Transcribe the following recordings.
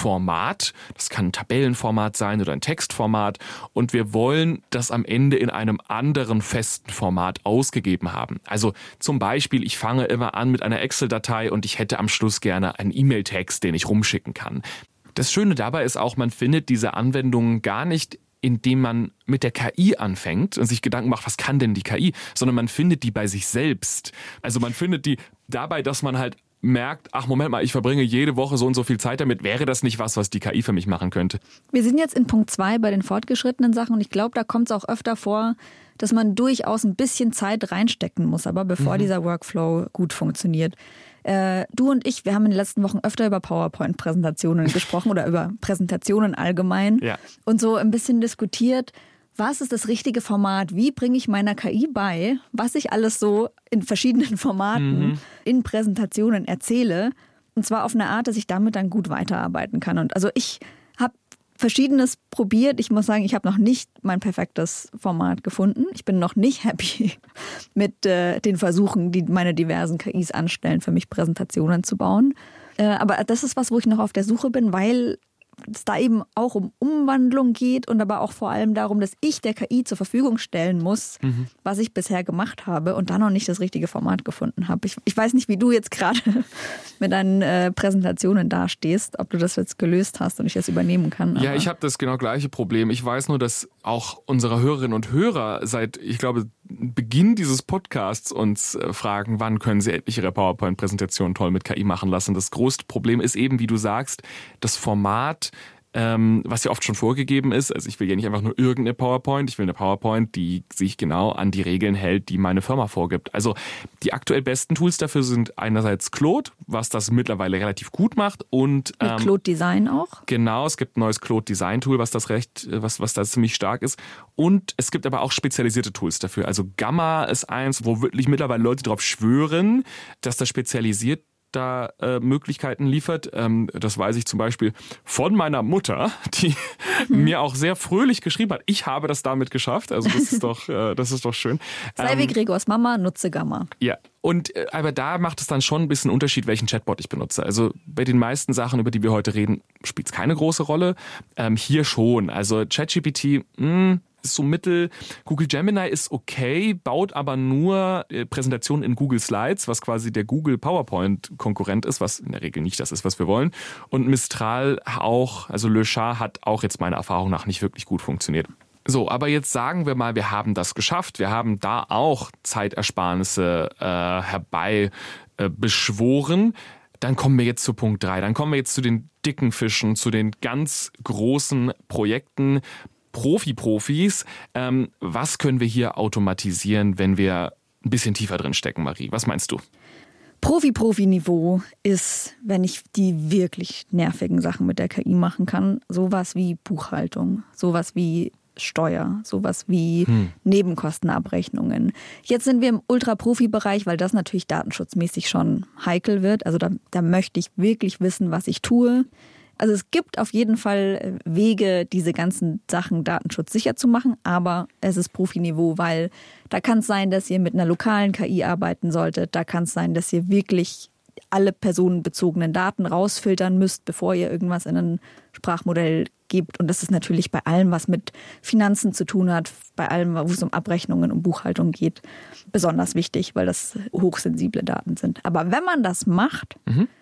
Format. Das kann ein Tabellenformat sein oder ein Textformat. Und wir wollen das am Ende in einem anderen festen Format ausgegeben haben. Also zum Beispiel, ich fange immer an mit einer Excel-Datei und ich hätte am Schluss gerne einen E-Mail-Text, den ich rumschicken kann. Das Schöne dabei ist auch, man findet diese Anwendungen gar nicht, indem man mit der KI anfängt und sich Gedanken macht, was kann denn die KI, sondern man findet die bei sich selbst. Also man findet die dabei, dass man halt merkt, ach Moment mal, ich verbringe jede Woche so und so viel Zeit damit, wäre das nicht was die KI für mich machen könnte? Wir sind jetzt in Punkt 2 bei den fortgeschrittenen Sachen und ich glaube, da kommt es auch öfter vor, dass man durchaus ein bisschen Zeit reinstecken muss, aber bevor dieser Workflow gut funktioniert. Du und ich, wir haben in den letzten Wochen öfter über PowerPoint-Präsentationen gesprochen oder über Präsentationen allgemein und so ein bisschen diskutiert, was ist das richtige Format, wie bringe ich meiner KI bei, was ich alles so in verschiedenen Formaten in Präsentationen erzähle und zwar auf eine Art, dass ich damit dann gut weiterarbeiten kann. Und also ich habe Verschiedenes probiert. Ich muss sagen, ich habe noch nicht mein perfektes Format gefunden. Ich bin noch nicht happy mit den Versuchen, die meine diversen KIs anstellen, für mich Präsentationen zu bauen. Aber das ist was, wo ich noch auf der Suche bin, weil es da eben auch um Umwandlung geht und aber auch vor allem darum, dass ich der KI zur Verfügung stellen muss, was ich bisher gemacht habe und da noch nicht das richtige Format gefunden habe. Ich weiß nicht, wie du jetzt gerade mit deinen Präsentationen dastehst, ob du das jetzt gelöst hast und ich das übernehmen kann. Ja, ich habe das genau gleiche Problem. Ich weiß nur, dass auch unsere Hörerinnen und Hörer seit, ich glaube, Beginn dieses Podcasts uns fragen, wann können sie endlich ihre PowerPoint-Präsentation toll mit KI machen lassen. Das größte Problem ist eben, wie du sagst, das Format, was ja oft schon vorgegeben ist. Also ich will ja nicht einfach nur irgendeine PowerPoint, ich will eine PowerPoint, die sich genau an die Regeln hält, die meine Firma vorgibt. Also die aktuell besten Tools dafür sind einerseits Claude, was das mittlerweile relativ gut macht, und mit Claude Design auch. Genau, es gibt ein neues Claude Design Tool, was da ziemlich stark ist. Und es gibt aber auch spezialisierte Tools dafür. Also Gamma ist eins, wo wirklich mittlerweile Leute drauf schwören, dass das spezialisiert da Möglichkeiten liefert. Das weiß ich zum Beispiel von meiner Mutter, die mir auch sehr fröhlich geschrieben hat. Ich habe das damit geschafft. Also das ist doch schön. Sei wie Gregors Mama, nutze Gamma. Ja. Und aber da macht es dann schon ein bisschen Unterschied, welchen Chatbot ich benutze. Also bei den meisten Sachen, über die wir heute reden, spielt es keine große Rolle. Hier schon. Also ChatGPT, ist so mittel. Google Gemini ist okay, baut aber nur Präsentationen in Google Slides, was quasi der Google PowerPoint-Konkurrent ist, was in der Regel nicht das ist, was wir wollen. Und Mistral auch, also Le Chat hat auch jetzt meiner Erfahrung nach nicht wirklich gut funktioniert. So, aber jetzt sagen wir mal, wir haben das geschafft. Wir haben da auch Zeitersparnisse herbei beschworen. Dann kommen wir jetzt zu Punkt 3. Dann kommen wir jetzt zu den dicken Fischen, zu den ganz großen Projekten. Profis. Was können wir hier automatisieren, wenn wir ein bisschen tiefer drin stecken, Marie? Was meinst du? Profi-Niveau ist, wenn ich die wirklich nervigen Sachen mit der KI machen kann, sowas wie Buchhaltung, sowas wie Steuer, sowas wie Nebenkostenabrechnungen. Jetzt sind wir im Ultra-Profi-Bereich, weil das natürlich datenschutzmäßig schon heikel wird. Also da möchte ich wirklich wissen, was ich tue. Also es gibt auf jeden Fall Wege, diese ganzen Sachen datenschutzsicher zu machen, aber es ist Profiniveau, weil da kann es sein, dass ihr mit einer lokalen KI arbeiten solltet, da kann es sein, dass ihr wirklich alle personenbezogenen Daten rausfiltern müsst, bevor ihr irgendwas in ein Sprachmodell gebt. Und das ist natürlich bei allem, was mit Finanzen zu tun hat, bei allem, wo es um Abrechnungen, um Buchhaltung geht, besonders wichtig, weil das hochsensible Daten sind. Aber wenn man das macht,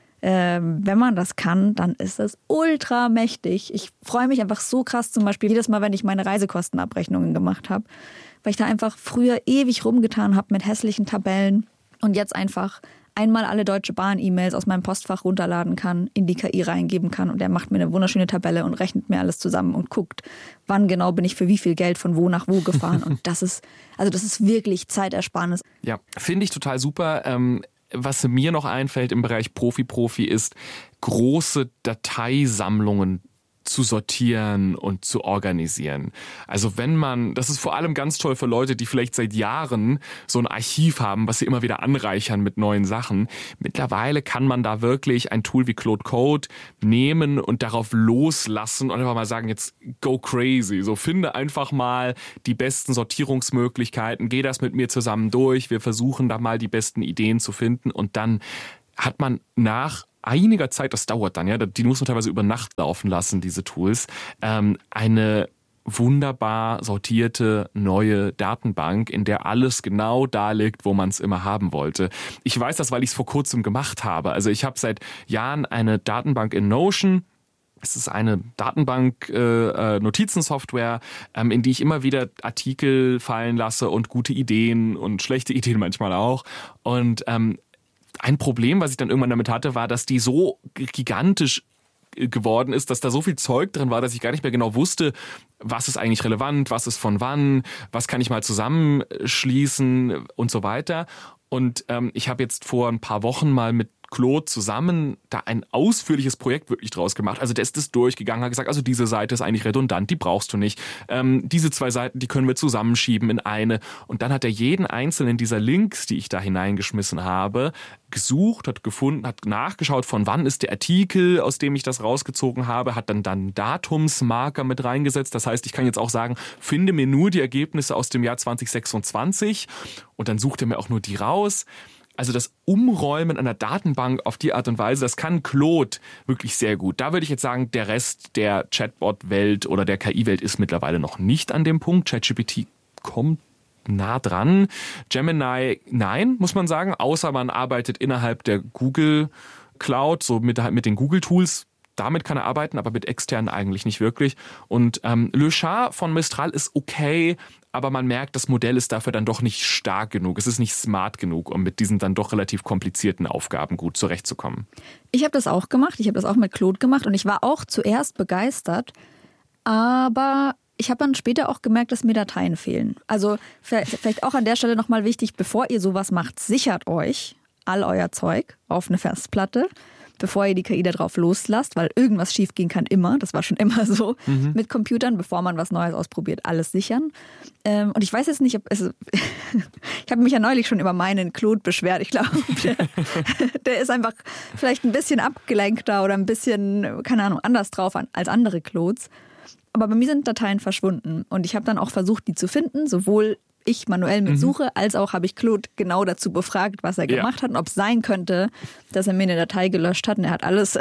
wenn man das kann, dann ist das ultra mächtig. Ich freue mich einfach so krass, zum Beispiel jedes Mal, wenn ich meine Reisekostenabrechnungen gemacht habe, weil ich da einfach früher ewig rumgetan habe mit hässlichen Tabellen und jetzt einfach einmal alle Deutsche Bahn-E-Mails aus meinem Postfach runterladen kann, in die KI reingeben kann und der macht mir eine wunderschöne Tabelle und rechnet mir alles zusammen und guckt, wann genau bin ich für wie viel Geld von wo nach wo gefahren. Und das ist wirklich Zeitersparnis. Ja, finde ich total super. Was mir noch einfällt im Bereich Profi ist, große Dateisammlungen zu sortieren und zu organisieren. Also das ist vor allem ganz toll für Leute, die vielleicht seit Jahren so ein Archiv haben, was sie immer wieder anreichern mit neuen Sachen. Mittlerweile kann man da wirklich ein Tool wie Claude Code nehmen und darauf loslassen und einfach mal sagen, jetzt go crazy. So, finde einfach mal die besten Sortierungsmöglichkeiten, geh das mit mir zusammen durch, wir versuchen da mal die besten Ideen zu finden und dann hat man nach einiger Zeit, das dauert dann, ja, die muss man teilweise über Nacht laufen lassen, diese Tools, eine wunderbar sortierte neue Datenbank, in der alles genau da liegt, wo man es immer haben wollte. Ich weiß das, weil ich es vor kurzem gemacht habe. Also ich habe seit Jahren eine Datenbank in Notion. Es ist eine Datenbank-Notizensoftware, in die ich immer wieder Artikel fallen lasse und gute Ideen und schlechte Ideen manchmal auch. Und ein Problem, was ich dann irgendwann damit hatte, war, dass die so gigantisch geworden ist, dass da so viel Zeug drin war, dass ich gar nicht mehr genau wusste, was ist eigentlich relevant, was ist von wann, was kann ich mal zusammenschließen und so weiter. Und ich habe jetzt vor ein paar Wochen mal mit Claude zusammen da ein ausführliches Projekt wirklich draus gemacht. Also der ist das durchgegangen, hat gesagt, also diese Seite ist eigentlich redundant, die brauchst du nicht. Diese 2 Seiten, die können wir zusammenschieben in eine. Und dann hat er jeden einzelnen dieser Links, die ich da hineingeschmissen habe, gesucht, hat gefunden, hat nachgeschaut, von wann ist der Artikel, aus dem ich das rausgezogen habe, hat dann Datumsmarker mit reingesetzt. Das heißt, ich kann jetzt auch sagen, finde mir nur die Ergebnisse aus dem Jahr 2026 und dann sucht er mir auch nur die raus. Also das Umräumen einer Datenbank auf die Art und Weise, das kann Claude wirklich sehr gut. Da würde ich jetzt sagen, der Rest der Chatbot-Welt oder der KI-Welt ist mittlerweile noch nicht an dem Punkt. ChatGPT kommt nah dran. Gemini, nein, muss man sagen, außer man arbeitet innerhalb der Google Cloud, so mit den Google-Tools. Damit kann er arbeiten, aber mit externen eigentlich nicht wirklich. Und Le Chat von Mistral ist okay, aber man merkt, das Modell ist dafür dann doch nicht stark genug. Es ist nicht smart genug, um mit diesen dann doch relativ komplizierten Aufgaben gut zurechtzukommen. Ich habe das auch gemacht. Ich habe das auch mit Claude gemacht und ich war auch zuerst begeistert, aber ich habe dann später auch gemerkt, dass mir Dateien fehlen. Also vielleicht auch an der Stelle nochmal wichtig, bevor ihr sowas macht, sichert euch all euer Zeug auf eine Festplatte, bevor ihr die KI da drauf loslasst, weil irgendwas schiefgehen kann immer. Das war schon immer so mit Computern, bevor man was Neues ausprobiert, alles sichern. Und ich weiß jetzt nicht, ich habe mich ja neulich schon über meinen Claude beschwert. Ich glaube, der ist einfach vielleicht ein bisschen abgelenkter oder ein bisschen, keine Ahnung, anders drauf als andere Claudes. Aber bei mir sind Dateien verschwunden und ich habe dann auch versucht, die zu finden, sowohl ich manuell mit suche, als auch habe ich Claude genau dazu befragt, was er gemacht hat und ob es sein könnte, dass er mir eine Datei gelöscht hat. Und er hat alles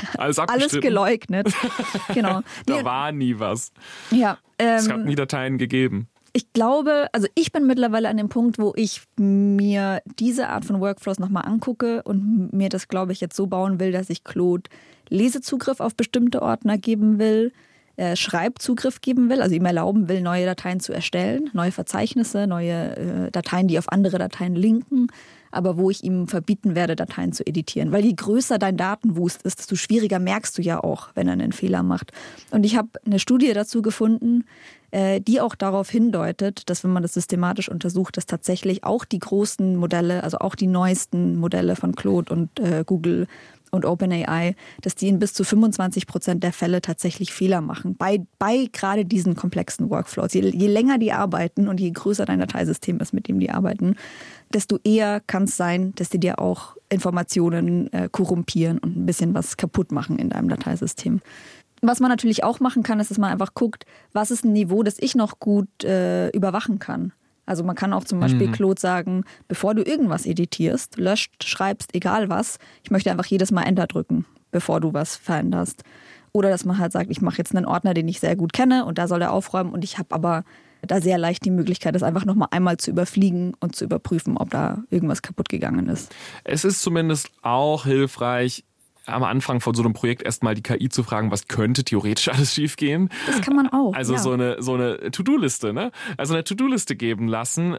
geleugnet. Genau. Da war nie was. Ja, es hat nie Dateien gegeben. Ich glaube, also ich bin mittlerweile an dem Punkt, wo ich mir diese Art von Workflows nochmal angucke und mir das, glaube ich, jetzt so bauen will, dass ich Claude Lesezugriff auf bestimmte Ordner geben will, Schreibzugriff geben will, also ihm erlauben will, neue Dateien zu erstellen, neue Verzeichnisse, neue Dateien, die auf andere Dateien linken, aber wo ich ihm verbieten werde, Dateien zu editieren. Weil je größer dein Datenwust ist, desto schwieriger merkst du ja auch, wenn er einen Fehler macht. Und ich habe eine Studie dazu gefunden, die auch darauf hindeutet, dass wenn man das systematisch untersucht, dass tatsächlich auch die großen Modelle, also auch die neuesten Modelle von Claude und Google und OpenAI, dass die in bis zu 25% der Fälle tatsächlich Fehler machen. Bei gerade diesen komplexen Workflows. Je länger die arbeiten und je größer dein Dateisystem ist, mit dem die arbeiten, desto eher kann es sein, dass die dir auch Informationen korrumpieren und ein bisschen was kaputt machen in deinem Dateisystem. Was man natürlich auch machen kann, ist, dass man einfach guckt, was ist ein Niveau, das ich noch gut überwachen kann. Also man kann auch zum Beispiel Claude sagen, bevor du irgendwas editierst, löscht, schreibst, egal was, ich möchte einfach jedes Mal Enter drücken, bevor du was veränderst. Oder dass man halt sagt, ich mache jetzt einen Ordner, den ich sehr gut kenne und da soll er aufräumen und ich habe aber da sehr leicht die Möglichkeit, das einfach nochmal einmal zu überfliegen und zu überprüfen, ob da irgendwas kaputt gegangen ist. Es ist zumindest auch hilfreich, am Anfang von so einem Projekt erstmal die KI zu fragen, was könnte theoretisch alles schiefgehen. Das kann man auch. Also so eine To-Do-Liste, ne? Also eine To-Do-Liste geben lassen.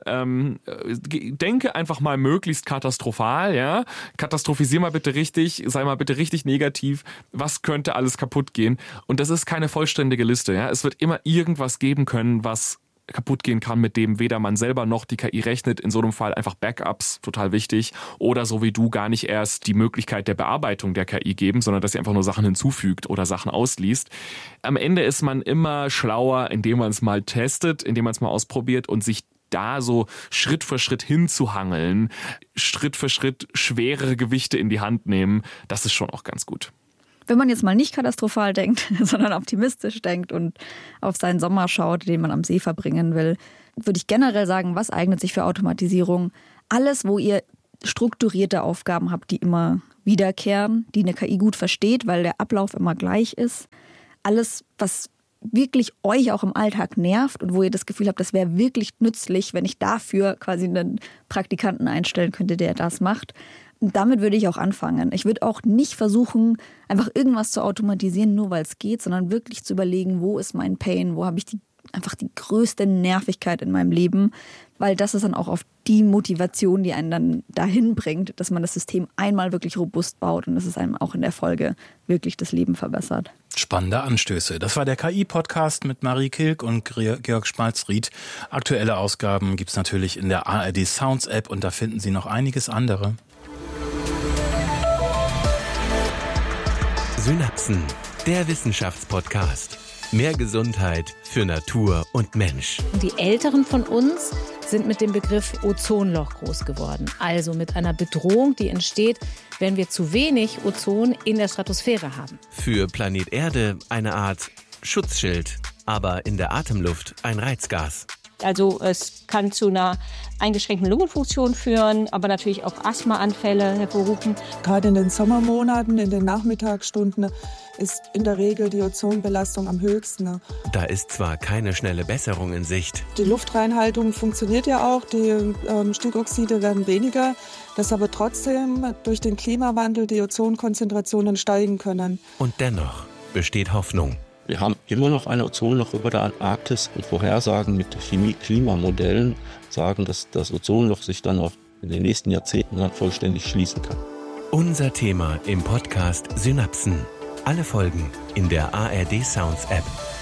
Denke einfach mal möglichst katastrophal, ja? Katastrophisier mal bitte richtig, sei mal bitte richtig negativ. Was könnte alles kaputt gehen? Und das ist keine vollständige Liste, ja? Es wird immer irgendwas geben können, was kaputt gehen kann, mit dem weder man selber noch die KI rechnet. In so einem Fall einfach Backups, total wichtig. Oder so wie du gar nicht erst die Möglichkeit der Bearbeitung der KI geben, sondern dass sie einfach nur Sachen hinzufügt oder Sachen ausliest. Am Ende ist man immer schlauer, indem man es mal testet, indem man es mal ausprobiert und sich da so Schritt für Schritt hinzuhangeln, Schritt für Schritt schwerere Gewichte in die Hand nehmen. Das ist schon auch ganz gut. Wenn man jetzt mal nicht katastrophal denkt, sondern optimistisch denkt und auf seinen Sommer schaut, den man am See verbringen will, würde ich generell sagen, was eignet sich für Automatisierung? Alles, wo ihr strukturierte Aufgaben habt, die immer wiederkehren, die eine KI gut versteht, weil der Ablauf immer gleich ist. Alles, was wirklich euch auch im Alltag nervt und wo ihr das Gefühl habt, das wäre wirklich nützlich, wenn ich dafür quasi einen Praktikanten einstellen könnte, der das macht. Und damit würde ich auch anfangen. Ich würde auch nicht versuchen, einfach irgendwas zu automatisieren, nur weil es geht, sondern wirklich zu überlegen, wo ist mein Pain, wo habe ich einfach die größte Nervigkeit in meinem Leben, weil das ist dann auch auf die Motivation, die einen dann dahin bringt, dass man das System einmal wirklich robust baut und dass es einem auch in der Folge wirklich das Leben verbessert. Spannende Anstöße. Das war der KI-Podcast mit Marie Kilk und Georg Schmalzried. Aktuelle Ausgaben gibt's natürlich in der ARD Sounds App und da finden Sie noch einiges andere. Synapsen, der Wissenschaftspodcast. Mehr Gesundheit für Natur und Mensch. Die Älteren von uns sind mit dem Begriff Ozonloch groß geworden. Also mit einer Bedrohung, die entsteht, wenn wir zu wenig Ozon in der Stratosphäre haben. Für Planet Erde eine Art Schutzschild, aber in der Atemluft ein Reizgas. Also es kann zu einer eingeschränkten Lungenfunktion führen, aber natürlich auch Asthmaanfälle hervorrufen. Gerade in den Sommermonaten, in den Nachmittagsstunden, ist in der Regel die Ozonbelastung am höchsten. Da ist zwar keine schnelle Besserung in Sicht. Die Luftreinhaltung funktioniert ja auch, die Stickoxide werden weniger, dass aber trotzdem durch den Klimawandel die Ozonkonzentrationen steigen können. Und dennoch besteht Hoffnung. Wir haben immer noch ein Ozonloch über der Antarktis und Vorhersagen mit Chemie-Klimamodellen sagen, dass das Ozonloch sich dann auch in den nächsten Jahrzehnten dann vollständig schließen kann. Unser Thema im Podcast Synapsen. Alle Folgen in der ARD Sounds App.